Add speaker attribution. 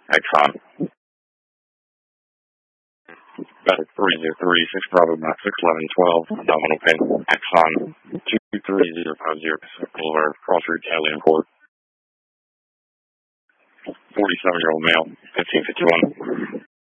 Speaker 1: Exxon. Medic 303, 6 Bravo Max 61112, abdominal pain. Exxon 23050, Boulevard, Cross Route, Alien Court. 47-year-old male, 1551.